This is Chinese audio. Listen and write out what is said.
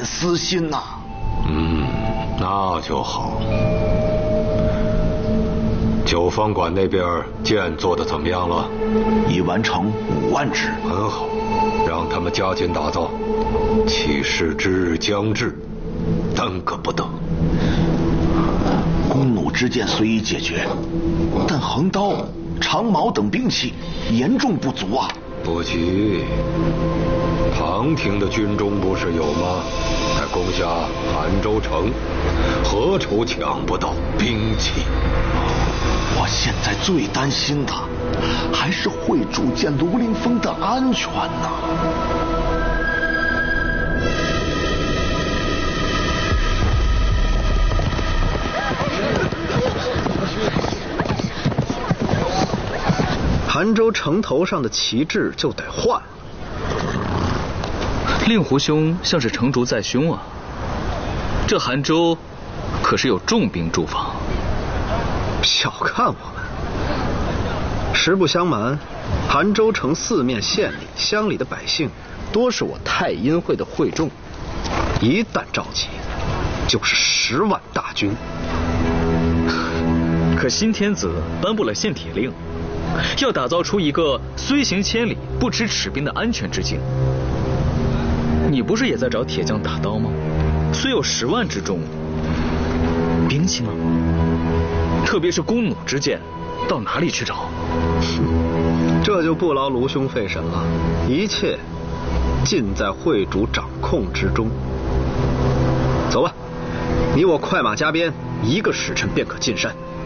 私心呐。 那就好。九方馆那边剑做得怎么样了？ 已完成5万支。 很好，让他们加紧打造。起事之日将至，耽搁不得。 弓弩之剑虽已解决，但横刀、长矛等兵器严重不足啊。 不急，唐廷的军中不是有吗？在攻下韩州城，何愁抢不到兵器？ 我现在最担心的还是会主见卢凌风的安全呐。 韩州城头上的旗帜就得换。 令狐兄像是成竹在胸啊！这韩州可是有重兵驻防。 小看我们，实不相瞒，韩州城4面县里、乡里的百姓，多是我太阴会的会众，一旦召集，就是10万大军。 可新天子颁布了限铁令，要打造出一个虽行千里不持尺兵的安全之境。你不是也在找铁匠打刀吗？虽有10万之众，兵器呢？特别是弓弩之剑，到哪里去找？ 这就不劳卢兄费神了，一切尽在会主掌控之中。走吧，你我快马加鞭，1个时辰便可进山。